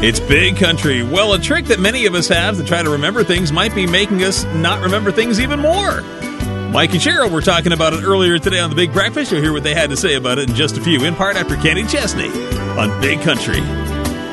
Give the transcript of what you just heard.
It's Big Country. Well, a trick that many of us have to try to remember things might be making us not remember things even more. Mike and Cheryl were talking about it earlier today on The Big Breakfast. You'll hear what they had to say about it in just a few, in part after Kenny Chesney on Big Country.